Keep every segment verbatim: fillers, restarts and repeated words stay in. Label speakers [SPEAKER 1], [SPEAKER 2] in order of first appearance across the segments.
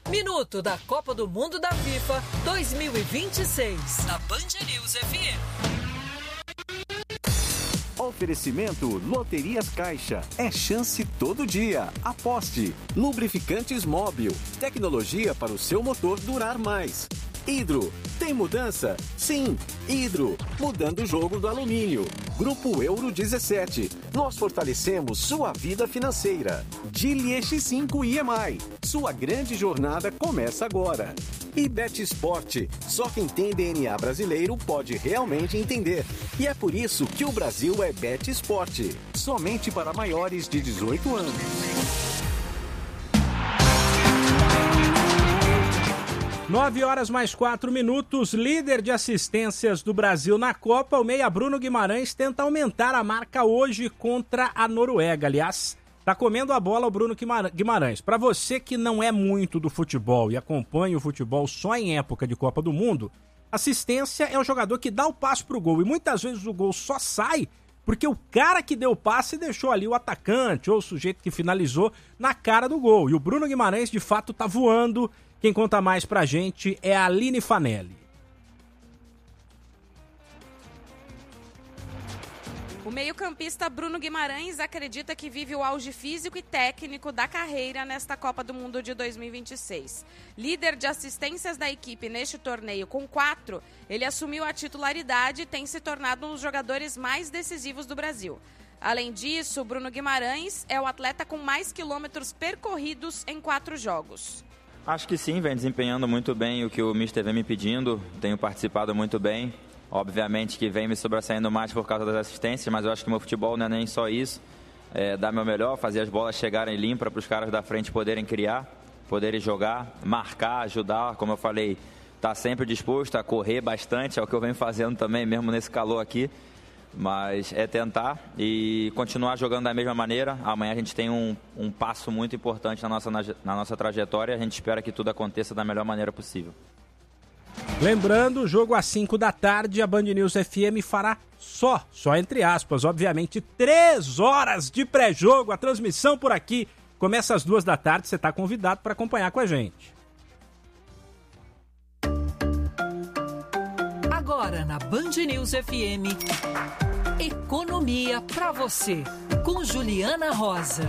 [SPEAKER 1] Minuto da Copa do Mundo da FIFA dois mil e vinte e seis, na Band News F M.
[SPEAKER 2] Oferecimento Loterias Caixa. É chance todo dia. Aposte. Lubrificantes Móbil. Tecnologia para o seu motor durar mais. Hidro. Tem mudança? Sim. Hidro. Mudando o jogo do alumínio. Grupo Euro dezessete. Nós fortalecemos sua vida financeira. Gili X cinco I M I. Sua grande jornada começa agora. E Bet Sport. Só quem tem D N A brasileiro pode realmente entender. E é por isso que o Brasil é Bet Sport. Somente para maiores de dezoito anos.
[SPEAKER 3] Nove horas mais quatro minutos, líder de assistências do Brasil na Copa, o meia Bruno Guimarães tenta aumentar a marca hoje contra a Noruega. Aliás, tá comendo a bola o Bruno Guimarães. Para você que não é muito do futebol e acompanha o futebol só em época de Copa do Mundo, assistência é o jogador que dá o passe pro gol. E muitas vezes o gol só sai porque o cara que deu o passe deixou ali o atacante ou o sujeito que finalizou na cara do gol. E o Bruno Guimarães, de fato, tá voando. Quem conta mais pra gente é a Aline Fanelli.
[SPEAKER 4] O meio-campista Bruno Guimarães acredita que vive o auge físico e técnico da carreira nesta Copa do Mundo de dois mil e vinte e seis. Líder de assistências da equipe neste torneio com quatro, ele assumiu a titularidade e tem se tornado um dos jogadores mais decisivos do Brasil. Além disso, Bruno Guimarães é o atleta com mais quilômetros percorridos em quatro jogos.
[SPEAKER 5] Acho que sim, vem desempenhando muito bem o que o mister vem me pedindo, tenho participado muito bem. Obviamente que vem me sobressaindo mais por causa das assistências, mas eu acho que meu futebol não é nem só isso. É dar meu melhor, fazer as bolas chegarem limpas para os caras da frente poderem criar, poderem jogar, marcar, ajudar. Como eu falei, tá sempre disposto a correr bastante, é o que eu venho fazendo também, mesmo nesse calor aqui. Mas é tentar e continuar jogando da mesma maneira. Amanhã a gente tem um, um passo muito importante na nossa, na, na nossa trajetória. A gente espera que tudo aconteça da melhor maneira possível.
[SPEAKER 3] Lembrando, o jogo às cinco da tarde, a Band News F M fará só, só entre aspas, obviamente, três horas de pré-jogo. A transmissão por aqui começa às duas da tarde, você está convidado para acompanhar com a gente.
[SPEAKER 1] Agora na Band News F M, Economia para você, com Juliana Rosa.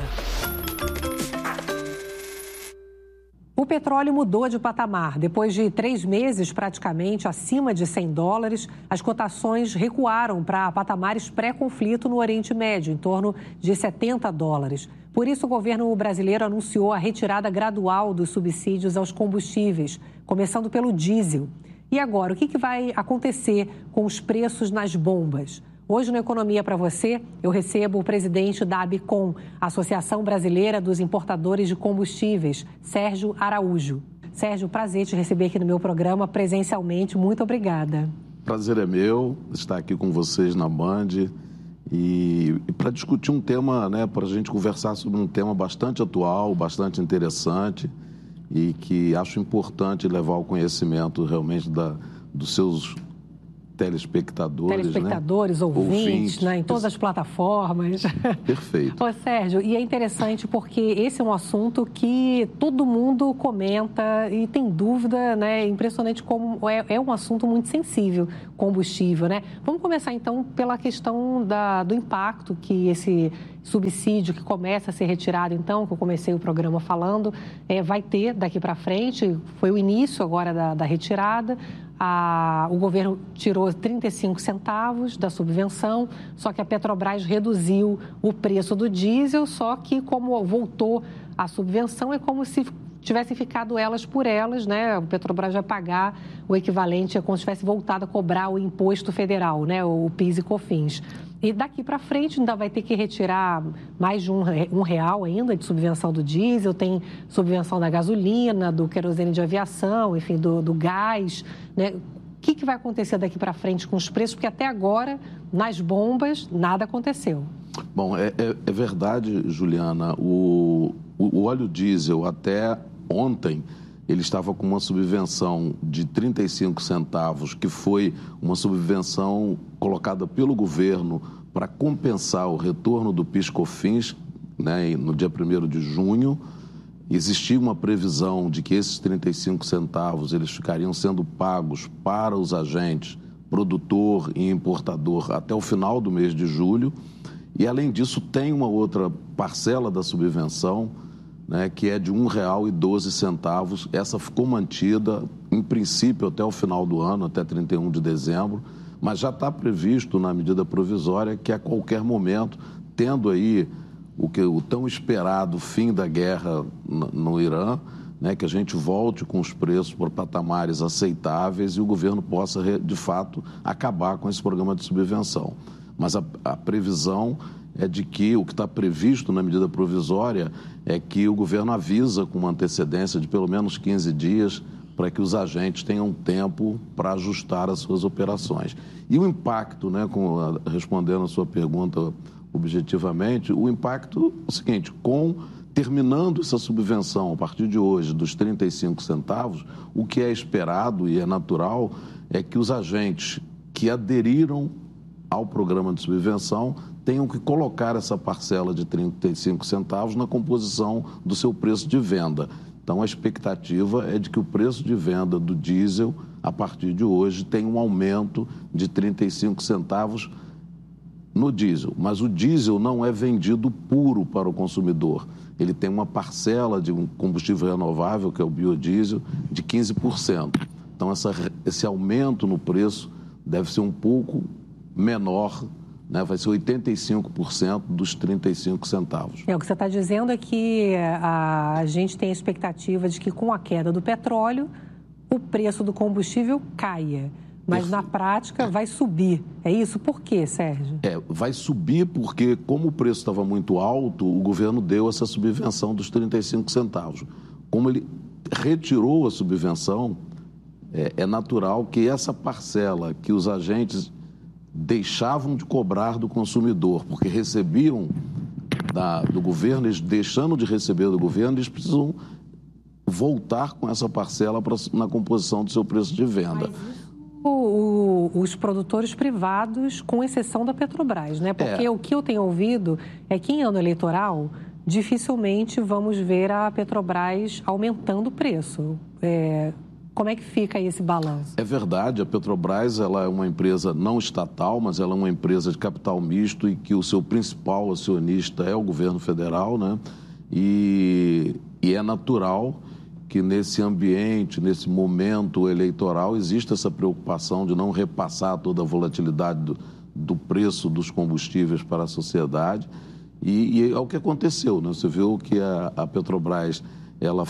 [SPEAKER 6] O petróleo mudou de patamar. Depois de três meses praticamente acima de cem dólares, as cotações recuaram para patamares pré-conflito no Oriente Médio, em torno de setenta dólares. Por isso, o governo brasileiro anunciou a retirada gradual dos subsídios aos combustíveis, começando pelo diesel. E agora, o que, que vai acontecer com os preços nas bombas? Hoje, no Economia para Você, eu recebo o presidente da ABICOM, Associação Brasileira dos Importadores de Combustíveis, Sérgio Araújo. Sérgio, prazer te receber aqui no meu programa presencialmente. Muito obrigada.
[SPEAKER 7] Prazer é meu estar aqui com vocês na Band e, e para discutir um tema, né, para a gente conversar sobre um tema bastante atual, bastante interessante e que acho importante levar ao conhecimento realmente da, dos seus telespectadores,
[SPEAKER 6] telespectadores,
[SPEAKER 7] né?
[SPEAKER 6] ouvintes,
[SPEAKER 7] ouvintes,
[SPEAKER 6] né? Em todas as plataformas.
[SPEAKER 7] Perfeito.
[SPEAKER 6] Ô, Sérgio, e é interessante porque esse é um assunto que todo mundo comenta e tem dúvida, né? É impressionante como é, é um assunto muito sensível, combustível, né? Vamos começar então pela questão da, do impacto que esse subsídio que começa a ser retirado, então, que eu comecei o programa falando, é, vai ter daqui para frente. Foi o início agora da, da retirada. A, o governo tirou trinta e cinco centavos da subvenção, só que a Petrobras reduziu o preço do diesel, só que como voltou a subvenção, é como se tivessem ficado elas por elas, né? O Petrobras vai pagar o equivalente, é como se tivesse voltado a cobrar o imposto federal, né? O PIS e COFINS. E daqui para frente ainda vai ter que retirar mais de um, um real ainda de subvenção do diesel, tem subvenção da gasolina, do querosene de aviação, enfim, do, do gás, né? O que, que vai acontecer daqui para frente com os preços? Porque até agora, nas bombas, nada aconteceu.
[SPEAKER 7] Bom, é, é, é verdade, Juliana, o, o óleo diesel até ontem ele estava com uma subvenção de trinta e cinco centavos, que foi uma subvenção colocada pelo governo para compensar o retorno do PIS-COFINS, né, no dia primeiro de junho. existia uma previsão de que esses trinta e cinco centavos eles ficariam sendo pagos para os agentes, produtor e importador, até o final do mês de julho. E, além disso, tem uma outra parcela da subvenção, né, que é de um real e doze centavos. Essa ficou mantida, em princípio, até o final do ano, até trinta e um de dezembro, mas já está previsto na medida provisória que, a qualquer momento, tendo aí o, que, o tão esperado fim da guerra no, no Irã, né, que a gente volte com os preços por patamares aceitáveis e o governo possa, de fato, acabar com esse programa de subvenção. Mas a, a previsão é de que o que está previsto na medida provisória é que o governo avisa com uma antecedência de pelo menos quinze dias para que os agentes tenham tempo para ajustar as suas operações. E o impacto, né, com a, respondendo a sua pergunta objetivamente, o impacto é o seguinte: com terminando essa subvenção a partir de hoje dos trinta e cinco centavos, o que é esperado e é natural é que os agentes que aderiram ao programa de subvenção tenham que colocar essa parcela de trinta e cinco centavos na composição do seu preço de venda. Então, a expectativa é de que o preço de venda do diesel, a partir de hoje, tenha um aumento de trinta e cinco centavos no diesel. Mas o diesel não é vendido puro para o consumidor. Ele tem uma parcela de um combustível renovável, que é o biodiesel, de quinze por cento. Então, essa, esse aumento no preço deve ser um pouco menor, né? Vai ser oitenta e cinco por cento dos trinta e cinco centavos.
[SPEAKER 6] É, o que você está dizendo é que a gente tem a expectativa de que, com a queda do petróleo, o preço do combustível caia. Mas, Perfeito. na prática, vai subir. É isso? Por quê, Sérgio?
[SPEAKER 7] É, vai subir porque, como o preço estava muito alto, o governo deu essa subvenção dos trinta e cinco centavos. Como ele retirou a subvenção, é, é natural que essa parcela que os agentes deixavam de cobrar do consumidor, porque recebiam da, do governo, eles deixando de receber do governo, eles precisam voltar com essa parcela pra, na composição do seu preço de venda.
[SPEAKER 6] Mas... O, o, os produtores privados, com exceção da Petrobras, né? Porque é. o que eu tenho ouvido é que em ano eleitoral, dificilmente vamos ver a Petrobras aumentando o preço. É, como é que fica aí esse balanço?
[SPEAKER 7] É verdade, a Petrobras ela é uma empresa não estatal, mas ela é uma empresa de capital misto e que o seu principal acionista é o governo federal, né? E, e é natural que nesse ambiente, nesse momento eleitoral, existe essa preocupação de não repassar toda a volatilidade do, do preço dos combustíveis para a sociedade. E, e é o que aconteceu, né? Você viu que a, a Petrobras ela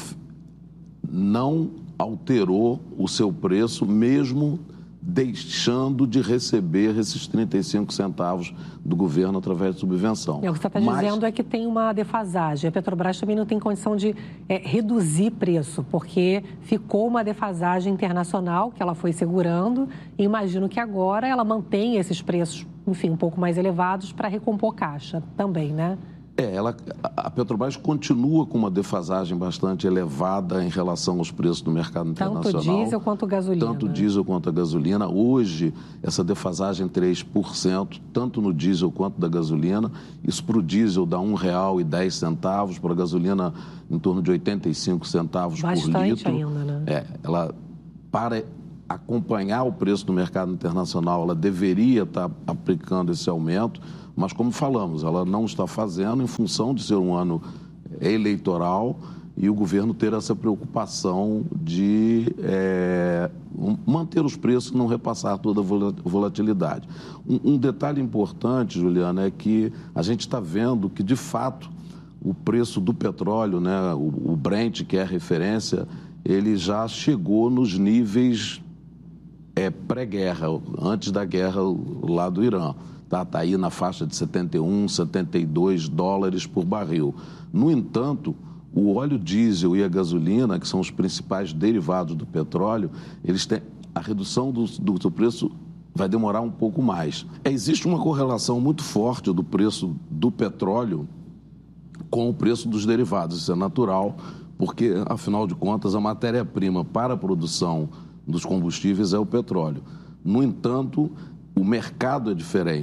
[SPEAKER 7] não alterou o seu preço, mesmo deixando de receber esses trinta e cinco centavos do governo através de subvenção.
[SPEAKER 6] É, o que você está
[SPEAKER 7] Mas...
[SPEAKER 6] dizendo é que tem uma defasagem. A Petrobras também não tem condição de é, reduzir preço, porque ficou uma defasagem internacional que ela foi segurando e imagino que agora ela mantém esses preços, enfim, um pouco mais elevados para recompor caixa também, né?
[SPEAKER 7] É, ela, a Petrobras continua com uma defasagem bastante elevada em relação aos preços do mercado internacional.
[SPEAKER 6] Tanto diesel quanto gasolina.
[SPEAKER 7] Tanto diesel quanto a gasolina. Hoje, essa defasagem é três por cento, tanto no diesel quanto da gasolina. Isso para o diesel dá um real e dez centavos, para a gasolina em torno de oitenta e cinco centavos
[SPEAKER 6] bastante
[SPEAKER 7] por litro.
[SPEAKER 6] Ainda, né?
[SPEAKER 7] É, ela, para acompanhar o preço do mercado internacional, ela deveria estar aplicando esse aumento, mas, como falamos, ela não está fazendo em função de ser um ano eleitoral e o governo ter essa preocupação de é, manter os preços e não repassar toda a volatilidade. Um, um detalhe importante, Juliana, é que a gente está vendo que, de fato, o preço do petróleo, né, o, o Brent, que é a referência, ele já chegou nos níveis é, pré-guerra, antes da guerra lá do Irã. Está tá aí na faixa de setenta e um, setenta e dois dólares por barril. No entanto, o óleo diesel e a gasolina, que são os principais derivados do petróleo, eles têm a redução do, do seu preço vai demorar um pouco mais. É, existe uma correlação muito forte do preço do petróleo com o preço dos derivados. Isso é natural, porque, afinal de contas, a matéria-prima para a produção dos combustíveis é o petróleo. No entanto, o mercado é diferente.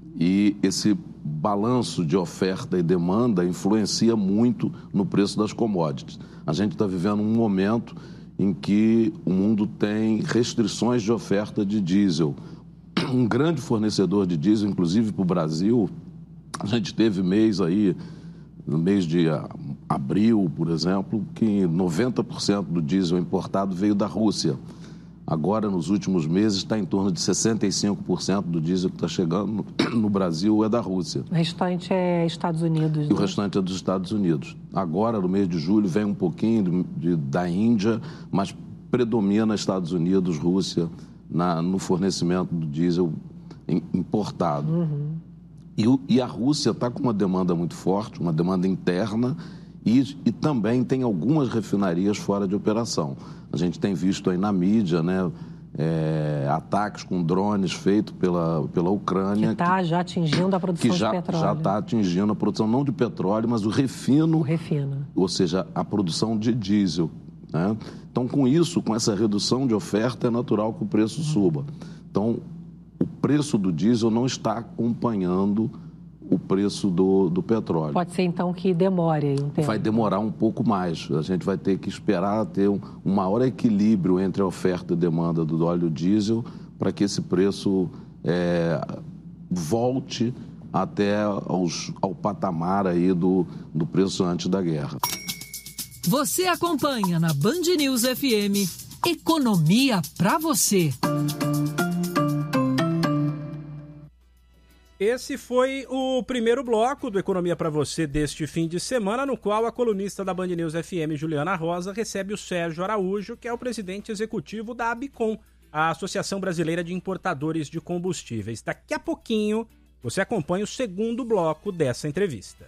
[SPEAKER 7] e esse balanço de oferta e demanda influencia muito no preço das commodities. A gente está vivendo um momento em que o mundo tem restrições de oferta de diesel. Um grande fornecedor de diesel, inclusive para o Brasil, a gente teve mês aí, no mês de abril, por exemplo, que noventa por cento do diesel importado veio da Rússia. Agora, nos últimos meses, está em torno de sessenta e cinco por cento do diesel que está chegando no Brasil é da Rússia.
[SPEAKER 6] O restante é Estados Unidos.
[SPEAKER 7] E
[SPEAKER 6] né?
[SPEAKER 7] o restante é dos Estados Unidos. Agora, no mês de julho, vem um pouquinho de, de, da Índia, mas predomina Estados Unidos, Rússia, na, no fornecimento do diesel importado. Uhum. E, o, e a Rússia está com uma demanda muito forte, uma demanda interna, e, e também tem algumas refinarias fora de operação. A gente tem visto aí na mídia, né, é, ataques com drones feitos pela, pela Ucrânia.
[SPEAKER 6] Que está já atingindo a produção
[SPEAKER 7] que já,
[SPEAKER 6] de petróleo.
[SPEAKER 7] já está atingindo a produção, não de petróleo, mas o refino.
[SPEAKER 6] O refino.
[SPEAKER 7] Ou seja, a produção de diesel. Né? Então, com isso, com essa redução de oferta, é natural que o preço suba. Então, o preço do diesel não está acompanhando o preço do, do petróleo.
[SPEAKER 6] Pode ser, então, que demore um tempo.
[SPEAKER 7] Vai demorar um pouco mais. A gente vai ter que esperar ter um, um maior equilíbrio entre a oferta e demanda do óleo diesel para que esse preço é, volte até aos, ao patamar aí do, do preço antes da guerra.
[SPEAKER 1] Você acompanha na Band News F M Economia para você.
[SPEAKER 3] Esse foi o primeiro bloco do Economia para Você deste fim de semana, no qual a colunista da Band News F M, Juliana Rosa, recebe o Sérgio Araújo, que é o presidente executivo da ABICOM, a Associação Brasileira de Importadores de Combustíveis. Daqui a pouquinho, você acompanha o segundo bloco dessa entrevista.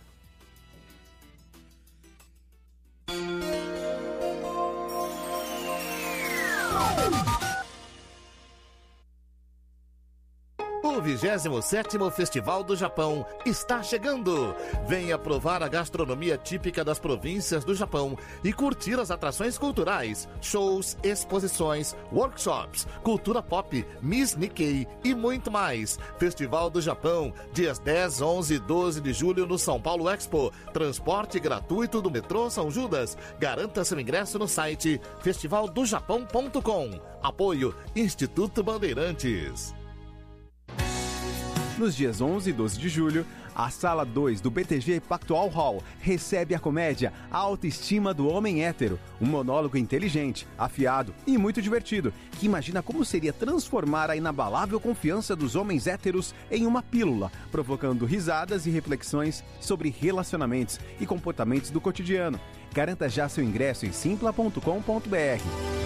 [SPEAKER 8] O vigésimo sétimo Festival do Japão está chegando. Venha provar a gastronomia típica das províncias do Japão e curtir as atrações culturais, shows, exposições, workshops, cultura pop, Miss Nikkei e muito mais. Festival do Japão, dias dez, onze e doze de julho no São Paulo Expo. Transporte gratuito do metrô São Judas. Garanta seu ingresso no site festival do japão ponto com. Apoio Instituto Bandeirantes.
[SPEAKER 9] Nos dias onze e doze de julho, a Sala dois do B T G Pactual Hall recebe a comédia A Autoestima do Homem Hétero, um monólogo inteligente, afiado e muito divertido, que imagina como seria transformar a inabalável confiança dos homens héteros em uma pílula, provocando risadas e reflexões sobre relacionamentos e comportamentos do cotidiano. Garanta já seu ingresso em simpla ponto com ponto br.